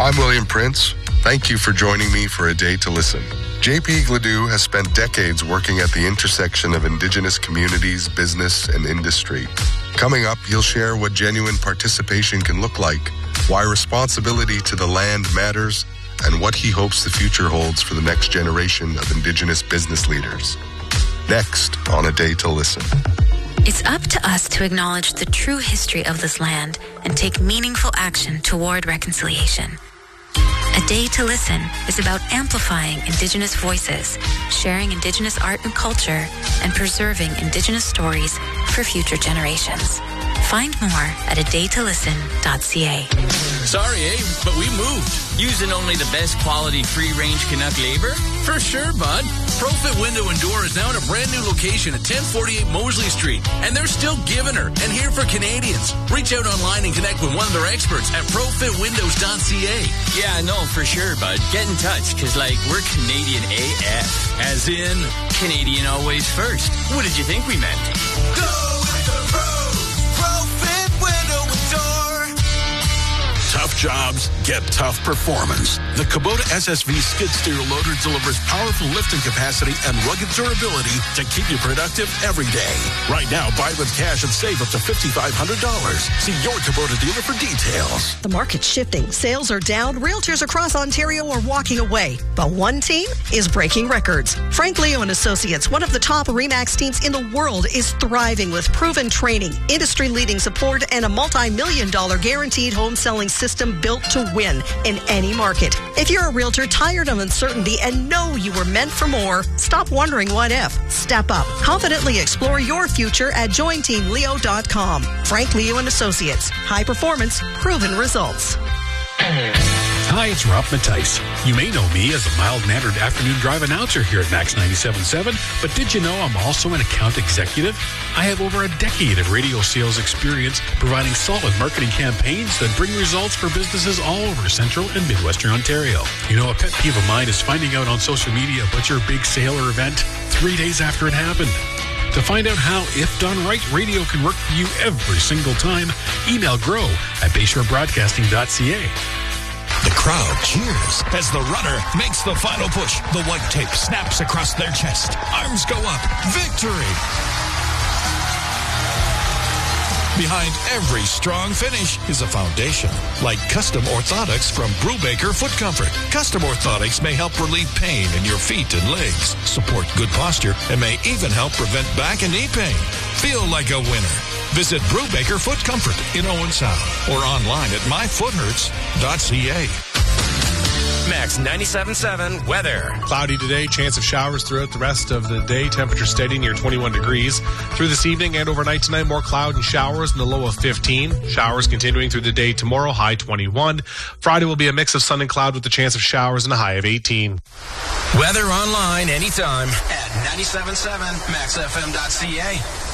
I'm William Prince. Thank you for joining me for A Day to Listen. JP Gladue has spent decades working at the intersection of Indigenous communities, business, and industry. Coming up, he'll share what genuine participation can look like, why responsibility to the land matters, and what he hopes the future holds for the next generation of Indigenous business leaders. Next on A Day to Listen. It's up to us to acknowledge the true history of this land and take meaningful action toward reconciliation. A Day to Listen is about amplifying Indigenous voices, sharing Indigenous art and culture, and preserving Indigenous stories for future generations. Find more at adaytolisten.ca. Sorry, but we moved. Using only the best quality free-range Canuck labor? For sure, bud. Profit Window and Door is now in a brand new location at 1048 Moseley Street, and they're still giving her and here for Canadians. Reach out online and connect with one of their experts at profitwindows.ca. Yeah, no, for sure, bud. Get in touch, because, we're Canadian AF. As in, Canadian always first. What did you think we meant? Go with the Profit Window and Door. Tough jobs get tough performance. The Kubota SSV skid steer loader delivers powerful lifting capacity and rugged durability to keep you productive every day. Right now, buy with cash and save up to $5,500. See your Kubota dealer for details. The market's shifting. Sales are down. Realtors across Ontario are walking away. But one team is breaking records. Frank Leo and Associates, one of the top RE/MAX teams in the world, is thriving with proven training, industry-leading support, and a multi-million-dollar guaranteed home selling system built to win in any market. If you're a realtor tired of uncertainty and know you were meant for more, stop wondering what if. Step up. Confidently explore your future at jointeamleo.com. Frank Leo and Associates. High performance, proven results. Hi, it's Rob Mattice. You may know me as a mild-mannered afternoon drive announcer here at Max 97.7, but did you know I'm also an account executive? I have over a decade of radio sales experience providing solid marketing campaigns that bring results for businesses all over Central and Midwestern Ontario. You know, a pet peeve of mine is finding out on social media about your big sale or event 3 days after it happened. To find out how, if done right, radio can work for you every single time, email grow@bayshorебroadcasting.ca. The crowd cheers as the runner makes the final push. The white tape snaps across their chest. Arms go up. Victory! Behind every strong finish is a foundation, like custom orthotics from Brubaker Foot Comfort. Custom orthotics may help relieve pain in your feet and legs, support good posture, and may even help prevent back and knee pain. Feel like a winner. Visit Brubaker Foot Comfort in Owen Sound or online at myfoothurts.ca. Max 97.7 weather. Cloudy today, chance of showers throughout the rest of the day. Temperature steady near 21 degrees. Through this evening and overnight tonight, more cloud and showers in the low of 15. Showers continuing through the day tomorrow, high 21. Friday will be a mix of sun and cloud with the chance of showers and a high of 18. Weather online anytime at 97.7maxfm.ca.